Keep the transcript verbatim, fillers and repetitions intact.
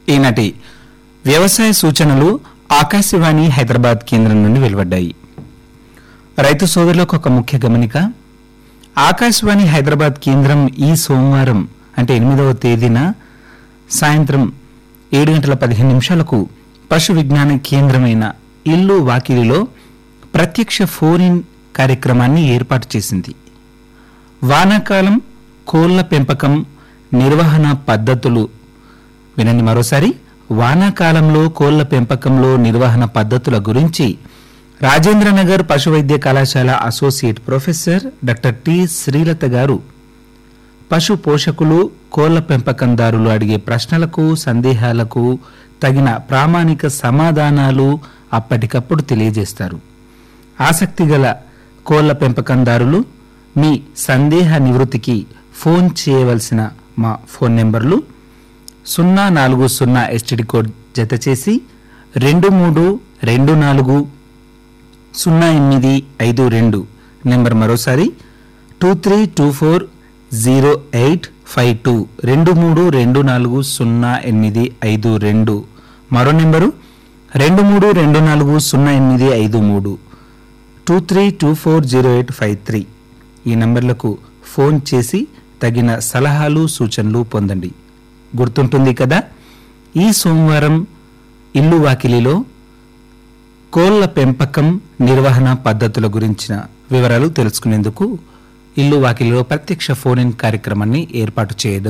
ఈనాటి వ్యవసాయ సూచనలు ఆకాశవాణి హైదరాబాద్ కేంద్రం నుండి వెలువడ్డాయి. రైతు సోదరులకు ఒక ముఖ్య గమనిక. ఆకాశవాణి హైదరాబాద్ కేంద్రం ఈ సోమవారం అంటే ఎనిమిదవ తేదీన సాయంత్రం ఏడు గంటల పదిహేను నిమిషాలకు పశు విజ్ఞాన కేంద్రమైన ఇల్లు వాకిలిలో ప్రత్యక్ష ఫోన్ ఇన్ కార్యక్రమాన్ని ఏర్పాటు చేసింది. వానాకాలం కోళ్ల పెంపకం నిర్వహణ పద్ధతులు వినండి మరోసారి. వానాకాలంలో కోళ్ల పెంపకంలో నిర్వహణ పద్ధతుల గురించి రాజేంద్రనగర్ పశు వైద్య కళాశాల associate professor doctor T Srilatha గారు పశు పోషకులు కోళ్ల పెంపకందారులు అడిగే ప్రశ్నలకు సందేహాలకు తగిన ప్రామాణిక సమాధానాలు అప్పటికప్పుడు తెలియజేస్తారు. ఆసక్తిగల కోళ్ల పెంపకందారులు మీ సందేహ నివృత్తికి ఫోన్ చేయవలసిన మా ఫోన్ నెంబర్లు సున్నా నాలుగు సున్నా ఎస్టీడీ కోడ్ జత చేసి రెండు మూడు రెండు నాలుగు సున్నా ఎనిమిది ఐదు రెండు నెంబర్ మరోసారి two three two four zero eight five two రెండు మూడు రెండు నాలుగు సున్నా ఎనిమిది ఐదు రెండు మరో నెంబరు రెండు మూడు రెండు నాలుగు సున్నా ఎనిమిది ఐదు మూడు two three two four zero eight five three ఈ నంబర్లకు ఫోన్ చేసి తగిన సలహాలు సూచనలు పొందండి. గుర్తుంటుంది కదా. ఈ సోమవారం ఇల్లు వాకిలిలో కోళ్ల పెంపకం నిర్వహణ పద్ధతుల గురించిన వివరాలు తెలుసుకునేందుకు ఇల్లు వాకిలిలో ప్రత్యక్ష ఫోన్ ఇన్ కార్యక్రమాన్ని ఏర్పాటు చేయడం